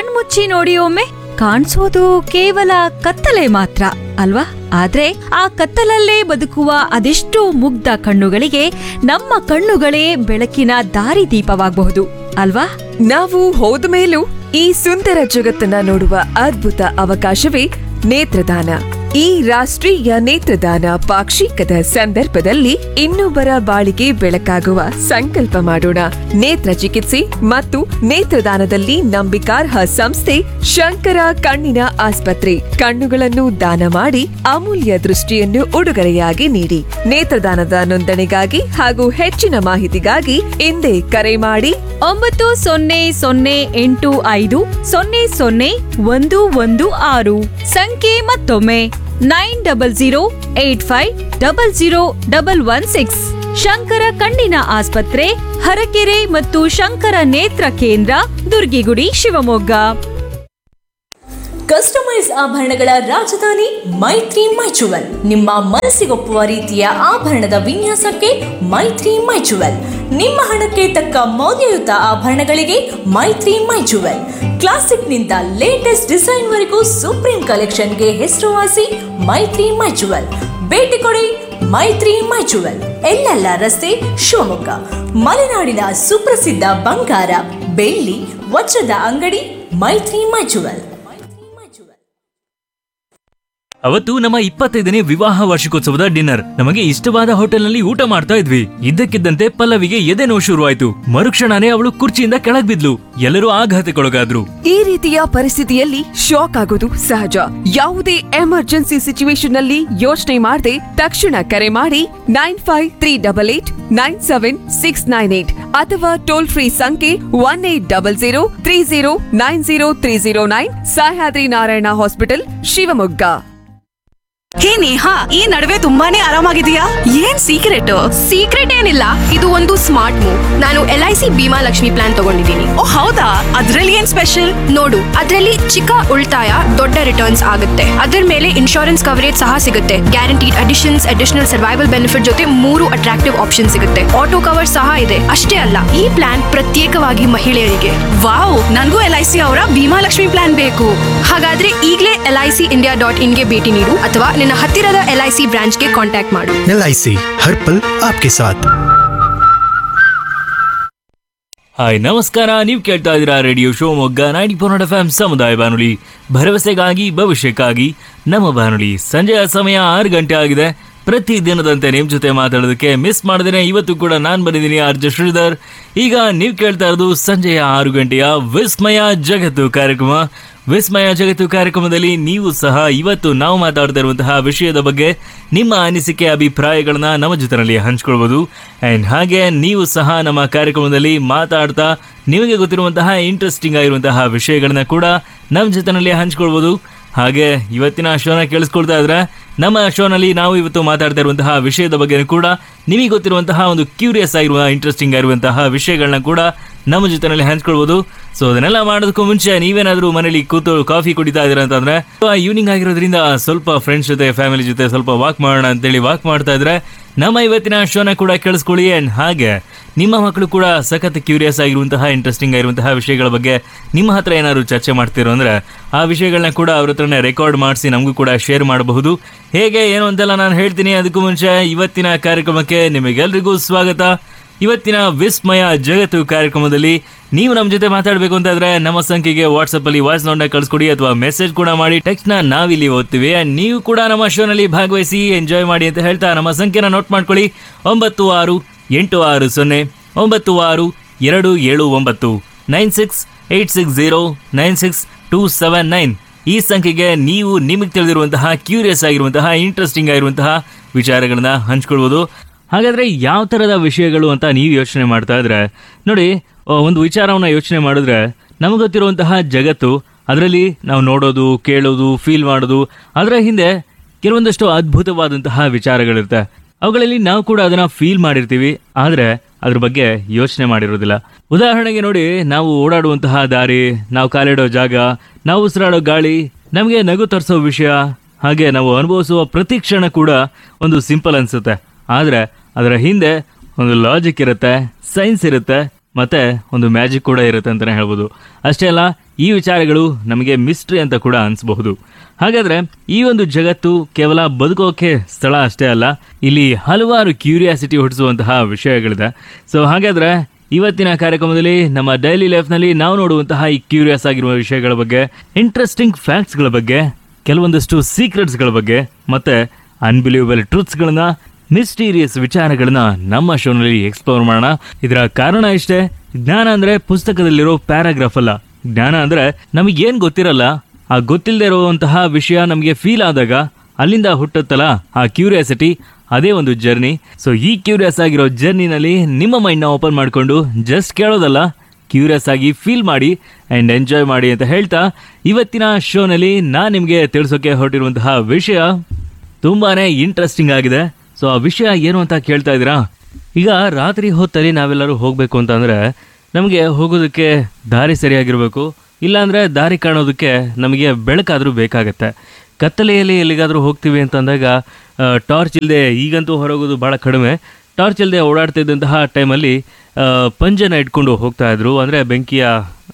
ಕಣ್ಮುಚ್ಚಿ ನೋಡಿ ಒಮ್ಮೆ, ಕಾಣಿಸೋದು ಕೇವಲ ಕತ್ತಲೆ ಮಾತ್ರ ಅಲ್ವಾ? ಆದ್ರೆ ಆ ಕತ್ತಲಲ್ಲೇ ಬದುಕುವ ಅದೆಷ್ಟೋ ಮುಗ್ಧ ಕಣ್ಣುಗಳಿಗೆ ನಮ್ಮ ಕಣ್ಣುಗಳೇ ಬೆಳಕಿನ ದಾರಿದೀಪವಾಗಬಹುದು ಅಲ್ವಾ? ನಾವು ಹೋದ ಮೇಲೂ ಈ ಸುಂದರ ಜಗತ್ತನ್ನ ನೋಡುವ ಅದ್ಭುತ ಅವಕಾಶವೇ ನೇತ್ರದಾನ. ಈ ರಾಷ್ಟ್ರೀಯ ನೇತ್ರದಾನ ಪಾಕ್ಷಿಕದ ಸಂದರ್ಭದಲ್ಲಿ ಇನ್ನೊಬ್ಬರ ಬಾಳಿಗೆ ಬೆಳಕಾಗುವ ಸಂಕಲ್ಪ ಮಾಡೋಣ. ನೇತ್ರ ಚಿಕಿತ್ಸೆ ಮತ್ತು ನೇತ್ರದಾನದಲ್ಲಿ ನಂಬಿಕಾರ್ಹ ಸಂಸ್ಥೆ ಶಂಕರ ಕಣ್ಣಿನ ಆಸ್ಪತ್ರೆ. ಕಣ್ಣುಗಳನ್ನು ದಾನ ಮಾಡಿ ಅಮೂಲ್ಯ ದೃಷ್ಟಿಯನ್ನು ಉಡುಗೊರೆಯಾಗಿ ನೀಡಿ. ನೇತ್ರದಾನದ ನೋಂದಣಿಗಾಗಿ ಹಾಗೂ ಹೆಚ್ಚಿನ ಮಾಹಿತಿಗಾಗಿ ಹಿಂದೆ ಕರೆ ಮಾಡಿ 90085001116. ಸಂಖ್ಯೆ ಮತ್ತೊಮ್ಮೆ 9008500116. ಶಂಕರ ಕಣ್ಣಿನ ಆಸ್ಪತ್ರೆ, ಹರಕೆರೆ ಮತ್ತು ಶಂಕರ ನೇತ್ರ ಕೇಂದ್ರ, ದುರ್ಗಿಗುಡಿ, ಶಿವಮೊಗ್ಗ. ಕಸ್ಟಮೈಸ್ ಆಭರಣಗಳ ರಾಜಧಾನಿ ಮೈತ್ರಿ ಮೈಚುವಲ್. ನಿಮ್ಮ ಮನಸ್ಸಿಗೊಪ್ಪುವ ರೀತಿಯ ಆಭರಣದ ವಿನ್ಯಾಸಕ್ಕೆ ಮೈತ್ರಿ ಮೈಚುವಲ್. ನಿಮ್ಮ ಹಣಕ್ಕೆ ತಕ್ಕ ಮೌಲ್ಯಯುತ ಆಭರಣಗಳಿಗೆ ಮೈತ್ರಿ ಮೈಚುವಲ್. ಕ್ಲಾಸಿಕ್ನಿಂದ ಲೇಟೆಸ್ಟ್ ಡಿಸೈನ್ ವರೆಗೂ ಸುಪ್ರೀಂ ಕಲೆಕ್ಷನ್ಗೆ ಹೆಸರುವಾಸಿ ಮೈತ್ರಿ ಮೈಚುವಲ್. ಭೇಟಿ ಕೊಡಿ ಮೈತ್ರಿ ಮೈಚುವಲ್, ಎಲ್ಲೆಲ್ಲ ರಸ್ತೆ, ಶಿವಮೊಗ್ಗ. ಮಲೆನಾಡಿನ ಸುಪ್ರಸಿದ್ಧ ಬಂಗಾರ, ಬೆಳ್ಳಿ, ವಜ್ರದ ಅಂಗಡಿ ಮೈತ್ರಿ ಮೈಚುವಲ್. ಅವತ್ತು ನಮ್ಮ 25ನೇ ವಿವಾಹ ವಾರ್ಷಿಕೋತ್ಸವದ ಡಿನ್ನರ್. ನಮಗೆ ಇಷ್ಟವಾದ ಹೋಟೆಲ್ನಲ್ಲಿ ಊಟ ಮಾಡ್ತಾ ಇದ್ವಿ. ಇದ್ದಕ್ಕಿದ್ದಂತೆ ಪಲ್ಲವಿಗೆ ಎದೆ ನೋವು ಶುರುವಾಯ್ತು. ಮರುಕ್ಷಣನೇ ಅವಳು ಕುರ್ಚಿಯಿಂದ ಕೆಳಗ್ ಬಿದ್ಲು. ಎಲ್ಲರೂ ಆಘಾತಕ್ಕೊಳಗಾದ್ರು. ಈ ರೀತಿಯ ಪರಿಸ್ಥಿತಿಯಲ್ಲಿ ಶಾಕ್ ಆಗೋದು ಸಹಜ. ಯಾವುದೇ ಎಮರ್ಜೆನ್ಸಿ ಸಿಚುವೇಶನ್ ನಲ್ಲಿ ಯೋಚನೆ ಮಾಡದೆ ತಕ್ಷಣ ಕರೆ ಮಾಡಿ 9538897698 ಅಥವಾ ಟೋಲ್ ಫ್ರೀ ಸಂಖ್ಯೆ 180030900309. ಸಹ್ಯಾದ್ರಿ ನಾರಾಯಣ ಹಾಸ್ಪಿಟಲ್, ಶಿವಮೊಗ್ಗ. ಹೇ ನೇಹಾ, ಈ ನಡುವೆ ತುಂಬಾನೇ ಆರಾಮಾಗಿದೆಯಾ? ಏನ್ ಸೀಕ್ರೆಟ್? ಸೀಕ್ರೆಟ್ ಏನಿಲ್ಲ, ಇದು ಒಂದು ಸ್ಮಾರ್ಟ್ ಮೂವ್. ನಾನು LIC ಭೀಮಾ ಲಕ್ಷ್ಮಿ ಪ್ಲಾನ್ ತಗೊಂಡಿದ್ದೀನಿ. ಓ ಹೌದಾ? ಅದ್ರಲ್ಲಿ ಏನ್ ಸ್ಪೆಷಲ್? ನೋಡು, ಅದ್ರಲ್ಲಿ ಚಿಕ್ಕ ಉಳಿತಾಯ, ದೊಡ್ಡ ರಿಟರ್ನ್ಸ್ ಆಗುತ್ತೆ. ಅದರ ಮೇಲೆ ಇನ್ಶೂರೆನ್ಸ್ ಕವರೇಜ್ ಸಹ ಸಿಗುತ್ತೆ. Guaranteed additions, additional survival benefit ಜೊತೆ 3 ಅಟ್ರಾಕ್ಟಿವ್ ಆಪ್ಷನ್ ಸಿಗುತ್ತೆ. ಆಟೋ ಕವರ್ ಸಹ ಇದೆ. ಅಷ್ಟೇ ಅಲ್ಲ, ಈ ಪ್ಲಾನ್ ಪ್ರತ್ಯೇಕವಾಗಿ ಮಹಿಳೆಯರಿಗೆ. ವಾವ್, ನನಗೂ LIC ಅವರ ಭೀಮಾ ಲಕ್ಷ್ಮಿ ಪ್ಲಾನ್ ಬೇಕು. ಹಾಗಾದ್ರೆ ಈಗಲೇ LICindia.in ಗೆ ಭೇಟಿ ನೀಡು ಅಥವಾ ನಿನ್ನ ಹತ್ತಿರದ LIC ಬ್ರಾಂಚ್ಗೆ ಕಾಂಟ್ಯಾಕ್ಟ್ ಮಾಡು. LIC हर पल आपके साथ. ಹಾಯ್, ನಮಸ್ಕಾರ. ನೀವು ಕೇಳ್ತಾ ಇದ್ದೀರಾ ರೇಡಿಯೋ ಶಿವಮೊಗ್ಗ 90.4 FM ಸಮುದಾಯ ಬಾನುಲಿ, ಭರವಸೆಗಾಗಿ ಭವಿಷ್ಯಕ್ಕಾಗಿ ನಮ್ಮ ಬಾನುಲಿ. ಸಂಜೆಯ ಸಮಯ 6 ಗಂಟೆ ಆಗಿದೆ. ಪ್ರತಿ ದಿನದಂತೆ ನಿಮ್ಮ ಜೊತೆ ಮಾತಾಡೋದಕ್ಕೆ ಮಿಸ್ ಮಾಡಿದ್ರೆ ಇವತ್ತು ಕೂಡ ನಾನು ಬಂದಿದ್ದೀನಿ, RJ ಶ್ರೀಧರ್. ಈಗ ನೀವು ಕೇಳ್ತಾ ಇರೋದು ಸಂಜೆಯ 6 ಗಂಟೆಯ ವಿಸ್ಮಯ ಜಗತ್ತು ಕಾರ್ಯಕ್ರಮ. ವಿಸ್ಮಯ ಜಗತ್ತು ಕಾರ್ಯಕ್ರಮದಲ್ಲಿ ನೀವು ಸಹ ಇವತ್ತು ನಾವು ಮಾತಾಡ್ತಾ ಇರುವಂತಹ ವಿಷಯದ ಬಗ್ಗೆ ನಿಮ್ಮ ಅನಿಸಿಕೆ, ಅಭಿಪ್ರಾಯಗಳನ್ನ ನಮ್ಮ ಜೊತೆಯಲ್ಲಿ ಹಂಚ್ಕೊಳ್ಬೋದು. ಆ್ಯಂಡ್ ಹಾಗೆ ನೀವು ಸಹ ನಮ್ಮ ಕಾರ್ಯಕ್ರಮದಲ್ಲಿ ಮಾತಾಡ್ತಾ ನಿಮಗೆ ಗೊತ್ತಿರುವಂತಹ ಇಂಟ್ರೆಸ್ಟಿಂಗ್ ಆಗಿರುವಂತಹ ವಿಷಯಗಳನ್ನ ಕೂಡ ನಮ್ಮ ಜೊತೆಯಲ್ಲಿ ಹಂಚ್ಕೊಳ್ಬೋದು. ಹಾಗೆ ಇವತ್ತಿನ ಶೋನ ಕೇಳಿಸ್ಕೊಳ್ತಾ ಇದ್ರೆ ನಮ್ಮ ಶೋನಲ್ಲಿ ನಾವು ಇವತ್ತು ಮಾತಾಡ್ತಾ ಇರುವಂತಹ ವಿಷಯದ ಬಗ್ಗೆ ಕೂಡ ನಿಮಗೆ ಗೊತ್ತಿರುವಂತಹ ಒಂದು ಕ್ಯೂರಿಯಸ್ ಆಗಿರುವ, ಇಂಟ್ರೆಸ್ಟಿಂಗ್ ಆಗಿರುವಂತಹ ವಿಷಯಗಳನ್ನ ಕೂಡ ನಮ್ಮ ಜೊತೆಯಲ್ಲಿ ಹಂಚ್ಕೊಳ್ಬೋದು. ಸೊ ಅದನ್ನೆಲ್ಲ ಮಾಡೋದಕ್ಕೂ ಮುಂಚೆ ನೀವೇನಾದರೂ ಮನೇಲಿ ಕೂತು ಕಾಫಿ ಕುಡಿತಾ ಇದ್ದೀರಾ ಅಂತಂದ್ರೆ, ಈವ್ನಿಂಗ್ ಆಗಿರೋದ್ರಿಂದ ಸ್ವಲ್ಪ ಫ್ರೆಂಡ್ಸ್ ಜೊತೆ, ಫ್ಯಾಮಿಲಿ ಜೊತೆ ಸ್ವಲ್ಪ ವಾಕ್ ಮಾಡೋಣ ಅಂತೇಳಿ ವಾಕ್ ಮಾಡ್ತಾ ಇದ್ರೆ ನಮ್ಮ ಇವತ್ತಿನ ಶೋನ ಕೂಡ ಕೇಳಿಸ್ಕೊಳ್ಳಿ. ಆ್ಯಂಡ್ ಹಾಗೆ ನಿಮ್ಮ ಮಕ್ಕಳು ಕೂಡ ಸಖತ್ ಕ್ಯೂರಿಯಸ್ ಆಗಿರುವಂತಹ, ಇಂಟ್ರೆಸ್ಟಿಂಗ್ ಆಗಿರುವಂತಹ ವಿಷಯಗಳ ಬಗ್ಗೆ ನಿಮ್ಮ ಹತ್ರ ಏನಾದ್ರು ಚರ್ಚೆ ಮಾಡ್ತಿರೋ ಅಂದ್ರೆ ಆ ವಿಷಯಗಳನ್ನ ಕೂಡ ಅವ್ರ ಹತ್ರನೇ ರೆಕಾರ್ಡ್ ಮಾಡಿಸಿ ನಮಗೂ ಕೂಡ ಶೇರ್ ಮಾಡಬಹುದು. ಹೇಗೆ ಏನು ಅಂತೆಲ್ಲ ನಾನು ಹೇಳ್ತೀನಿ. ಅದಕ್ಕೂ ಮುಂಚೆ ಇವತ್ತಿನ ಕಾರ್ಯಕ್ರಮಕ್ಕೆ ನಿಮಗೆಲ್ರಿಗೂ ಸ್ವಾಗತ. ಇವತ್ತಿನ ವಿಸ್ಮಯ ಜಗತ್ತು ಕಾರ್ಯಕ್ರಮದಲ್ಲಿ ನೀವು ನಮ್ಮ ಜೊತೆ ಮಾತಾಡಬೇಕು ಅಂತಾದ್ರೆ ನಮ್ಮ ಸಂಖ್ಯೆಗೆ ವಾಟ್ಸಪ್ ಅಲ್ಲಿ ವಾಯ್ಸ್ ನೋಟ್ನ ಕಳಿಸ್ಕೊಡಿ ಅಥವಾ ಮೆಸೇಜ್ ಕೂಡ ಮಾಡಿ. ಟೆಕ್ಸ್ಟ್ ನ ನಾವಿಲ್ಲಿ ಓದ್ತೀವಿ. ನೀವು ಕೂಡ ನಮ್ಮ ಶೋನಲ್ಲಿ ಭಾಗವಹಿಸಿ ಎಂಜಾಯ್ ಮಾಡಿ ಅಂತ ಹೇಳ್ತಾ ನಮ್ಮ ಸಂಖ್ಯೆನ ನೋಟ್ ಮಾಡ್ಕೊಳ್ಳಿ. 9686296279 9686096279. ಈ ಸಂಖ್ಯೆಗೆ ನೀವು ನಿಮಗೆ ತಿಳಿದಿರುವಂತಹ, ಕ್ಯೂರಿಯಸ್ ಆಗಿರುವಂತಹ, ಇಂಟ್ರೆಸ್ಟಿಂಗ್ ಆಗಿರುವಂತಹ ವಿಚಾರಗಳನ್ನ ಹಂಚ್ಕೊಳ್ಬೋದು. ಹಾಗಾದ್ರೆ ಯಾವ ಥರದ ವಿಷಯಗಳು ಅಂತ ನೀವು ಯೋಚನೆ ಮಾಡ್ತಾ ಇದ್ರೆ ನೋಡಿ, ಒಂದು ವಿಚಾರವನ್ನು ಯೋಚನೆ ಮಾಡಿದ್ರೆ ನಮಗೆ ಗೊತ್ತಿರುವಂತಹ ಜಗತ್ತು, ಅದರಲ್ಲಿ ನಾವು ನೋಡೋದು, ಕೇಳೋದು, ಫೀಲ್ ಮಾಡೋದು, ಅದರ ಹಿಂದೆ ಕೆಲವೊಂದಷ್ಟು ಅದ್ಭುತವಾದಂತಹ ವಿಚಾರಗಳಿರುತ್ತೆ. ಅವುಗಳಲ್ಲಿ ನಾವು ಕೂಡ ಅದನ್ನ ಫೀಲ್ ಮಾಡಿರ್ತೀವಿ, ಆದರೆ ಅದ್ರ ಬಗ್ಗೆ ಯೋಚನೆ ಮಾಡಿರೋದಿಲ್ಲ. ಉದಾಹರಣೆಗೆ ನೋಡಿ, ನಾವು ಓಡಾಡುವಂತಹ ದಾರಿ, ನಾವು ಕಾಲಿಡೋ ಜಾಗ, ನಾವು ಉಸಿರಾಡೋ ಗಾಳಿ, ನಮಗೆ ನಗು ತರಿಸೋ ವಿಷಯ, ಹಾಗೆ ನಾವು ಅನುಭವಿಸುವ ಪ್ರತಿ ಕ್ಷಣ ಕೂಡ ಒಂದು ಸಿಂಪಲ್ ಅನ್ಸುತ್ತೆ. ಆದರೆ ಅದರ ಹಿಂದೆ ಒಂದು ಲಾಜಿಕ್ ಇರುತ್ತೆ, ಸೈನ್ಸ್ ಇರುತ್ತೆ, ಮತ್ತೆ ಒಂದು ಮ್ಯಾಜಿಕ್ ಕೂಡ ಇರುತ್ತೆ ಅಂತಲೇ ಹೇಳ್ಬೋದು. ಅಷ್ಟೇ ಅಲ್ಲ, ಈ ವಿಚಾರಗಳು ನಮಗೆ ಮಿಸ್ಟ್ರಿ ಅಂತ ಕೂಡ ಅನಿಸಬಹುದು. ಹಾಗಾದ್ರೆ ಈ ಒಂದು ಜಗತ್ತು ಕೇವಲ ಬದುಕೋಕೆ ಸ್ಥಳ ಅಷ್ಟೇ ಅಲ್ಲ, ಇಲ್ಲಿ ಹಲವಾರು ಕ್ಯೂರಿಯಾಸಿಟಿ ಹುಟ್ಟಿಸುವಂತಹ ವಿಷಯಗಳಿದೆ. ಸೊ ಹಾಗಾದ್ರೆ ಇವತ್ತಿನ ಕಾರ್ಯಕ್ರಮದಲ್ಲಿ ನಮ್ಮ ಡೈಲಿ ಲೈಫ್ನಲ್ಲಿ ನಾವು ನೋಡುವಂತಹ ಈ ಕ್ಯೂರಿಯಸ್ ಆಗಿರುವ ವಿಷಯಗಳ ಬಗ್ಗೆ, ಇಂಟ್ರೆಸ್ಟಿಂಗ್ ಫ್ಯಾಕ್ಟ್ಸ್ಗಳ ಬಗ್ಗೆ, ಕೆಲವೊಂದಷ್ಟು ಸೀಕ್ರೆಟ್ಸ್ಗಳ ಬಗ್ಗೆ ಮತ್ತೆ ಅನ್ಬಿಲೀವಬಲ್ ಟ್ರೂತ್ಸ್ಗಳನ್ನ, ಮಿಸ್ಟೀರಿಯಸ್ ವಿಚಾರಗಳನ್ನ ನಮ್ಮ ಶೋನಲ್ಲಿ ಎಕ್ಸ್ಪ್ಲೋರ್ ಮಾಡೋಣ. ಇದರ ಕಾರಣ ಇಷ್ಟೇ, ಜ್ಞಾನ ಅಂದ್ರೆ ಪುಸ್ತಕದಲ್ಲಿರೋ ಪ್ಯಾರಾಗ್ರಾಫ್ ಅಲ್ಲ. ಜ್ಞಾನ ಅಂದ್ರೆ ನಮಗೇನ್ ಗೊತ್ತಿರಲ್ಲ, ಆ ಗೊತ್ತಿಲ್ಲದೆ ಇರುವಂತಹ ವಿಷಯ ನಮಗೆ ಫೀಲ್ ಆದಾಗ ಅಲ್ಲಿಂದ ಹುಟ್ಟುತ್ತಲ್ಲ ಆ ಕ್ಯೂರಿಯಾಸಿಟಿ, ಅದೇ ಒಂದು ಜರ್ನಿ. ಸೊ ಈ ಕ್ಯೂರಿಯಸ್ ಆಗಿರೋ ಜರ್ನಿನಲ್ಲಿ ನಿಮ್ಮ ಮೈಂಡ್ನ ಓಪನ್ ಮಾಡಿಕೊಂಡು ಜಸ್ಟ್ ಕೇಳೋದಲ್ಲ, ಕ್ಯೂರಿಯಸ್ ಆಗಿ ಫೀಲ್ ಮಾಡಿ ಆ್ಯಂಡ್ ಎಂಜಾಯ್ ಮಾಡಿ ಅಂತ ಹೇಳ್ತಾ ಇವತ್ತಿನ ಶೋನಲ್ಲಿ ನಾನು ನಿಮಗೆ ತಿಳಿಸೋಕೆ ಹೊರಟಿರುವಂತಹ ವಿಷಯ ತುಂಬಾನೇ ಇಂಟ್ರೆಸ್ಟಿಂಗ್ ಆಗಿದೆ. ಸೊ ಆ ವಿಷಯ ಏನು ಅಂತ ಕೇಳ್ತಾ ಇದ್ದೀರಾ? ಈಗ ರಾತ್ರಿ ಹೊತ್ತಲ್ಲಿ ನಾವೆಲ್ಲರೂ ಹೋಗಬೇಕು ಅಂತಂದರೆ ನಮಗೆ ಹೋಗೋದಕ್ಕೆ ದಾರಿ ಸರಿಯಾಗಿರಬೇಕು, ಇಲ್ಲಾಂದರೆ ದಾರಿ ಕಾಣೋದಕ್ಕೆ ನಮಗೆ ಬೆಳಕಾದರೂ ಬೇಕಾಗತ್ತೆ. ಕತ್ತಲೆಯಲ್ಲಿ ಎಲ್ಲಿಗಾದರೂ ಹೋಗ್ತೀವಿ ಅಂತಂದಾಗ ಟಾರ್ಚ್ ಇಲ್ಲದೆ, ಈಗಂತೂ ಹೊರಗೋದು ಭಾಳ ಕಡಿಮೆ, ಟಾರ್ಚ್ ಇಲ್ಲದೆ ಓಡಾಡ್ತಿದ್ದಂತಹ ಟೈಮಲ್ಲಿ ಪಂಜನ ಇಟ್ಕೊಂಡು ಹೋಗ್ತಾಯಿದ್ರು, ಅಂದರೆ ಬೆಂಕಿಯ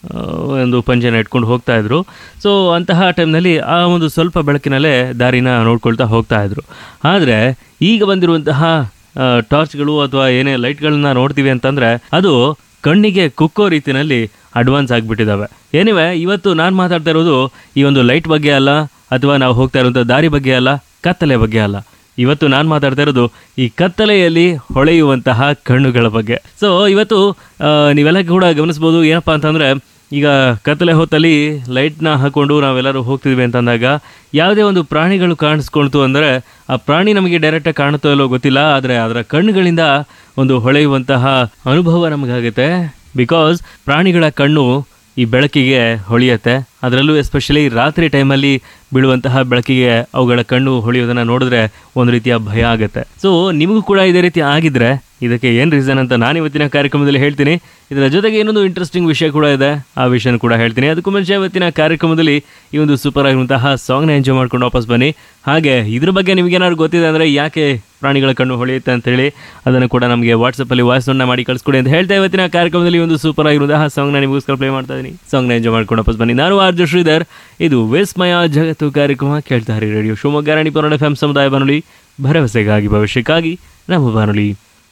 ಒಂದು ಪಂಜನ ಇಟ್ಕೊಂಡು ಹೋಗ್ತಾಯಿದ್ರು. ಸೊ ಅಂತಹ ಟೈಮ್ನಲ್ಲಿ ಆ ಒಂದು ಸ್ವಲ್ಪ ಬೆಳಕಿನಲ್ಲೇ ದಾರಿನ ನೋಡ್ಕೊಳ್ತಾ ಹೋಗ್ತಾಯಿದ್ರು. ಆದರೆ ಈಗ ಬಂದಿರುವಂತಹ ಟಾರ್ಚ್ಗಳು ಅಥವಾ ಏನೇ ಲೈಟ್ಗಳನ್ನ ನೋಡ್ತೀವಿ ಅಂತಂದರೆ ಅದು ಕಣ್ಣಿಗೆ ಕುಕ್ಕೋ ರೀತಿಯಲ್ಲಿ ಅಡ್ವಾನ್ಸ್ ಆಗಿಬಿಟ್ಟಿದ್ದಾವೆ. ಏನಿವೆ, ಇವತ್ತು ನಾನು ಮಾತಾಡ್ತಾ ಇರೋದು ಈ ಒಂದು ಲೈಟ್ ಬಗ್ಗೆ ಅಲ್ಲ, ಅಥವಾ ನಾವು ಹೋಗ್ತಾ ಇರುವಂಥ ದಾರಿ ಬಗ್ಗೆ ಅಲ್ಲ, ಕತ್ತಲೆ ಬಗ್ಗೆ ಅಲ್ಲ. ಇವತ್ತು ನಾನು ಮಾತಾಡ್ತಾ ಇರೋದು ಈ ಕತ್ತಲೆಯಲ್ಲಿ ಹೊಳೆಯುವಂತಹ ಕಣ್ಣುಗಳ ಬಗ್ಗೆ. ಸೊ ಇವತ್ತು ನೀವೆಲ್ಲ ಕೂಡ ಗಮನಿಸ್ಬೋದು, ಏನಪ್ಪ ಅಂತಂದರೆ ಈಗ ಕತ್ತಲೆ ಹೊತ್ತಲ್ಲಿ ಲೈಟ್ನ ಹಾಕ್ಕೊಂಡು ನಾವೆಲ್ಲರೂ ಹೋಗ್ತಿದ್ವಿ ಅಂತಂದಾಗ ಯಾವುದೇ ಒಂದು ಪ್ರಾಣಿಗಳು ಕಾಣಿಸ್ಕೊಳ್ತು ಅಂದರೆ ಆ ಪ್ರಾಣಿ ನಮಗೆ ಡೈರೆಕ್ಟಾಗಿ ಕಾಣುತ್ತೋ ಇಲ್ಲೋ ಗೊತ್ತಿಲ್ಲ, ಆದರೆ ಅದರ ಕಣ್ಣುಗಳಿಂದ ಒಂದು ಹೊಳೆಯುವಂತಹ ಅನುಭವ ನಮಗಾಗುತ್ತೆ. ಬಿಕಾಸ್ ಪ್ರಾಣಿಗಳ ಕಣ್ಣು ಈ ಬೆಳಕಿಗೆ ಹೊಳೆಯುತ್ತೆ. ಅದರಲ್ಲೂ ಎಸ್ಪೆಷಲಿ ರಾತ್ರಿ ಟೈಮಲ್ಲಿ ಬೀಳುವಂತಹ ಬೆಳಕಿಗೆ ಅವುಗಳ ಕಣ್ಣು ಹೊಳೆಯೋದನ್ನು ನೋಡಿದ್ರೆ ಒಂದು ರೀತಿಯ ಭಯ ಆಗುತ್ತೆ. ಸೊ ನಿಮಗೂ ಕೂಡ ಇದೇ ರೀತಿ ಆಗಿದ್ರೆ ಇದಕ್ಕೆ ಏನು ರೀಸನ್ ಅಂತ ನಾನು ಇವತ್ತಿನ ಕಾರ್ಯಕ್ರಮದಲ್ಲಿ ಹೇಳ್ತೀನಿ. ಇದರ ಜೊತೆಗೆ ಇನ್ನೊಂದು ಇಂಟ್ರೆಸ್ಟಿಂಗ್ ವಿಷಯ ಕೂಡ ಇದೆ, ಆ ವಿಷಯನ ಕೂಡ ಹೇಳ್ತೀನಿ. ಅದಕ್ಕೂ ಮುಂಚೆ ಇವತ್ತಿನ ಕಾರ್ಯಕ್ರಮದಲ್ಲಿ ಈ ಒಂದು ಸೂಪರ್ ಆಗಿರುವಂತಹ ಸಾಂಗ್ನ ಎಂಜಾಯ್ ಮಾಡ್ಕೊಂಡು ವಾಪಸ್ ಬನ್ನಿ. ಹಾಗೆ ಇದ್ರ ಬಗ್ಗೆ ನಿಮಗೇನಾದ್ರು ಗೊತ್ತಿದೆ ಅಂದರೆ ಯಾಕೆ ಪ್ರಾಣಿಗಳ ಕಣ್ಣು ಹೊಳೆಯುತ್ತೆ ಅಂತೇಳಿ ಅದನ್ನು ಕೂಡ ನಮಗೆ ವಾಟ್ಸಪ್ಪಲ್ಲಿ ವಾಯ್ಸ್ ನೋಟ್ನ ಮಾಡಿ ಕಳಿಸ್ಕೊಡಿ ಅಂತ ಹೇಳ್ತಾ ಇವತ್ತಿನ ಕಾರ್ಯಕ್ರಮದಲ್ಲಿ ಒಂದು ಸೂಪರ್ ಆಗಿರುವಂತಹ ಸಾಂಗ್ನ ನಿಮಗೋಸ್ಕರ ಪ್ಲೇ ಮಾಡ್ತಾ ಇದ್ದೀನಿ. ಸಾಂಗ್ನ ಎಂಜಾಯ್ ಮಾಡ್ಕೊಂಡು ವಾಪಸ್ ಬನ್ನಿ. ನಾನು ಆರ್ಜೆ ಶ್ರೀಧರ್, ಇದು ವಿಸ್ಮಯ ಜಗತ್ತು ಕಾರ್ಯಕ್ರಮ ಕೇಳ್ತಾ ಇರಿ ರೇಡಿಯೋ ಶಿವಮೊಗ್ಗ 90.1 FM ಸಮುದಾಯ ಬಾನುಲಿ, ಭರವಸೆಗಾಗಿ ಭವಿಷ್ಯಕ್ಕಾಗಿ ನಮ್ಮ ಬಾನುಲಿ.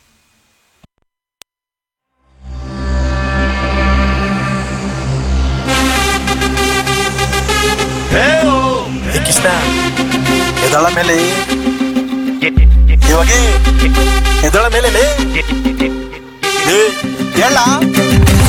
ಕೃಷ್ಣ ಎದಳ ಮೇಲೆ ಇವಾಗ ಎದಳ ಮೇಲೆ ಹೇಳ